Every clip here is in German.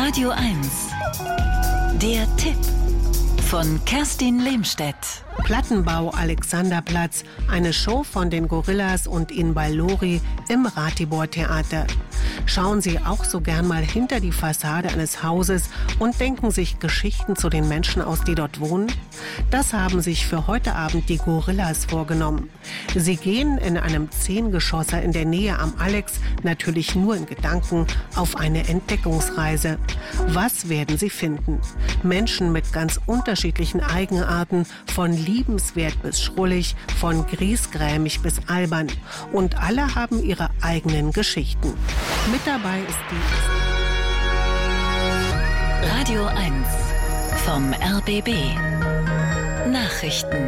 Radio 1. Der Tipp von Kerstin Lehmstedt. Plattenbau Alexanderplatz, eine Show von den Gorillas und Inbal Lori im Ratibor Theater. Schauen Sie auch so gern mal hinter die Fassade eines Hauses und denken sich Geschichten zu den Menschen aus, die dort wohnen? Das haben sich für heute Abend die Gorillas vorgenommen. Sie gehen in einem 10-Geschosser in der Nähe am Alex, natürlich nur in Gedanken, auf eine Entdeckungsreise. Was werden sie finden? Menschen mit ganz unterschiedlichen Eigenarten, von liebenswert bis schrullig, von griesgrämig bis albern. Und alle haben ihre eigenen Geschichten. Mit dabei ist die Radio 1 vom RBB. Nachrichten.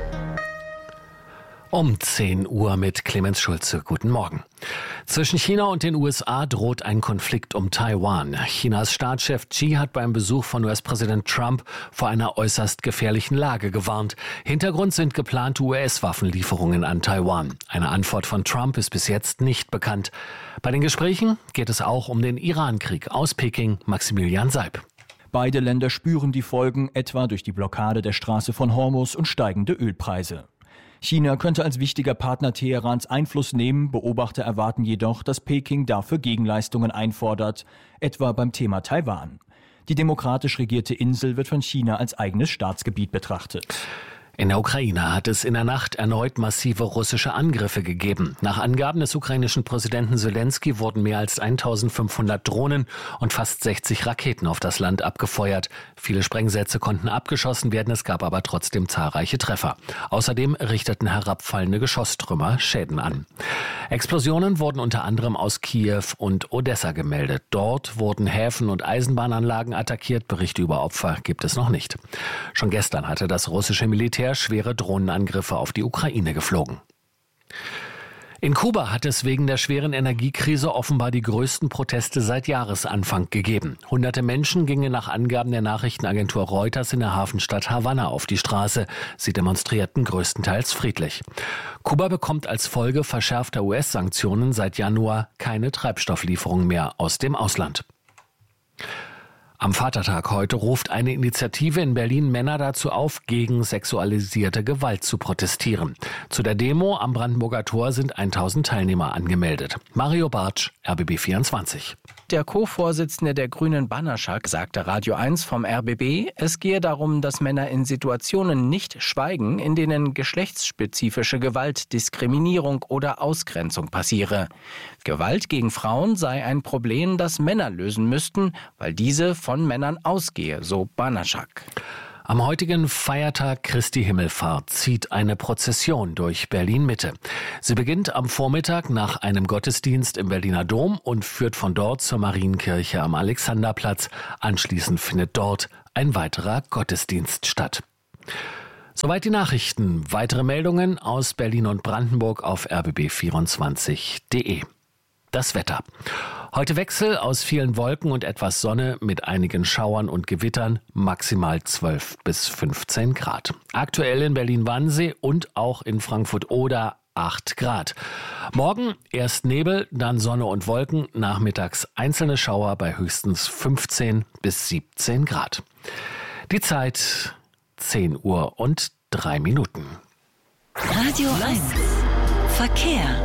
Um 10 Uhr mit Clemens Schulze. Guten Morgen. Zwischen China und den USA droht ein Konflikt um Taiwan. Chinas Staatschef Xi hat beim Besuch von US-Präsident Trump vor einer äußerst gefährlichen Lage gewarnt. Hintergrund sind geplante US-Waffenlieferungen an Taiwan. Eine Antwort von Trump ist bis jetzt nicht bekannt. Bei den Gesprächen geht es auch um den Iran-Krieg. Aus Peking, Maximilian Seib. Beide Länder spüren die Folgen, etwa durch die Blockade der Straße von Hormuz und steigende Ölpreise. China könnte als wichtiger Partner Teherans Einfluss nehmen, Beobachter erwarten jedoch, dass Peking dafür Gegenleistungen einfordert, etwa beim Thema Taiwan. Die demokratisch regierte Insel wird von China als eigenes Staatsgebiet betrachtet. In der Ukraine hat es in der Nacht erneut massive russische Angriffe gegeben. Nach Angaben des ukrainischen Präsidenten Selenskyj wurden mehr als 1500 Drohnen und fast 60 Raketen auf das Land abgefeuert. Viele Sprengsätze konnten abgeschossen werden, es gab aber trotzdem zahlreiche Treffer. Außerdem richteten herabfallende Geschosstrümmer Schäden an. Explosionen wurden unter anderem aus Kiew und Odessa gemeldet. Dort wurden Häfen und Eisenbahnanlagen attackiert. Berichte über Opfer gibt es noch nicht. Schon gestern hatte das russische Militär schwere Drohnenangriffe auf die Ukraine geflogen. In Kuba hat es wegen der schweren Energiekrise offenbar die größten Proteste seit Jahresanfang gegeben. Hunderte Menschen gingen nach Angaben der Nachrichtenagentur Reuters in der Hafenstadt Havanna auf die Straße. Sie demonstrierten größtenteils friedlich. Kuba bekommt als Folge verschärfter US-Sanktionen seit Januar keine Treibstofflieferungen mehr aus dem Ausland. Am Vatertag heute ruft eine Initiative in Berlin Männer dazu auf, gegen sexualisierte Gewalt zu protestieren. Zu der Demo am Brandenburger Tor sind 1000 Teilnehmer angemeldet. Mario Bartsch, RBB 24. Der Co-Vorsitzende der Grünen Banaschak sagte Radio 1 vom RBB, es gehe darum, dass Männer in Situationen nicht schweigen, in denen geschlechtsspezifische Gewalt, Diskriminierung oder Ausgrenzung passiere. Gewalt gegen Frauen sei ein Problem, das Männer lösen müssten, weil diese von Männern ausgehe, so Banaschak. Am heutigen Feiertag Christi Himmelfahrt zieht eine Prozession durch Berlin-Mitte. Sie beginnt am Vormittag nach einem Gottesdienst im Berliner Dom und führt von dort zur Marienkirche am Alexanderplatz. Anschließend findet dort ein weiterer Gottesdienst statt. Soweit die Nachrichten. Weitere Meldungen aus Berlin und Brandenburg auf rbb24.de. Das Wetter. Heute Wechsel aus vielen Wolken und etwas Sonne mit einigen Schauern und Gewittern, maximal 12 bis 15 Grad. Aktuell in Berlin-Wannsee und auch in Frankfurt-Oder 8 Grad. Morgen erst Nebel, dann Sonne und Wolken, nachmittags einzelne Schauer bei höchstens 15 bis 17 Grad. Die Zeit 10 Uhr und 3 Minuten. Radio 1 Verkehr.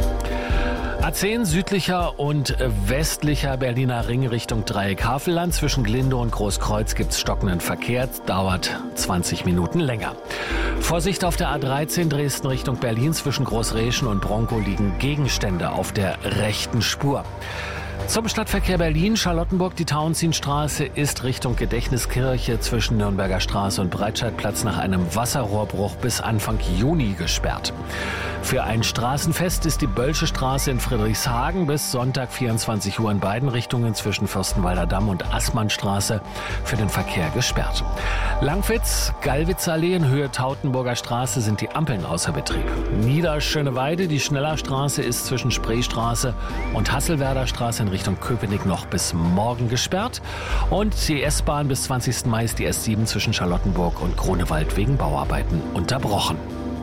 A10 südlicher und westlicher Berliner Ring Richtung Dreieck-Havelland. Zwischen Glinde und Großkreuz gibt's stockenden Verkehr. Dauert 20 Minuten länger. Vorsicht auf der A13 Dresden Richtung Berlin. Zwischen Großreschen und Bronkow liegen Gegenstände auf der rechten Spur. Zum Stadtverkehr Berlin, Charlottenburg, die Tauentzienstraße ist Richtung Gedächtniskirche zwischen Nürnberger Straße und Breitscheidplatz nach einem Wasserrohrbruch bis Anfang Juni gesperrt. Für ein Straßenfest ist die Bölsche Straße in Friedrichshagen bis Sonntag 24 Uhr in beiden Richtungen zwischen Fürstenwalder Damm und Assmannstraße für den Verkehr gesperrt. Langwitz, Gallwitzallee in Höhe Tautenburger Straße sind die Ampeln außer Betrieb. Niederschöneweide, die Schnellerstraße ist zwischen Spreestraße und Hasselwerder Straße in Richtung Köpenick noch bis morgen gesperrt. Und die S-Bahn bis 20. Mai ist die S7 zwischen Charlottenburg und Grunewald wegen Bauarbeiten unterbrochen.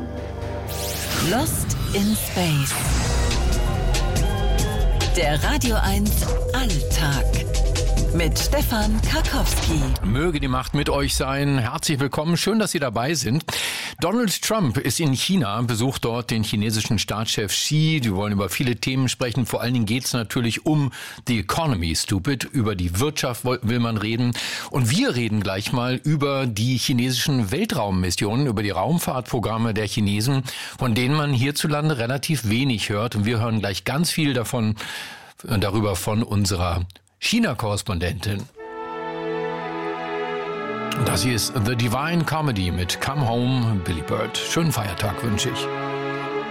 Lost in Space. Der Radio 1 Alltag. mit Stefan Karkowski. Möge die Macht mit euch sein. Herzlich willkommen. Schön, dass Sie dabei sind. Donald Trump ist in China, besucht dort den chinesischen Staatschef Xi. Die wollen über viele Themen sprechen. Vor allen Dingen geht es natürlich um die Economy, stupid. Über die Wirtschaft will man reden. Und wir reden gleich mal über die chinesischen Weltraummissionen, über die Raumfahrtprogramme der Chinesen, von denen man hierzulande relativ wenig hört. Und wir hören gleich ganz viel darüber von unserer China-Korrespondentin. Das hier ist The Divine Comedy mit Come Home, Billy Bird. Schönen Feiertag wünsche ich.